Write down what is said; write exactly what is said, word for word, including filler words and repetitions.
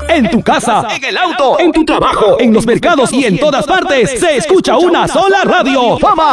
En tu casa, en el auto, en tu trabajo, en los mercados y en todas partes se escucha una sola radio. ¡Fama!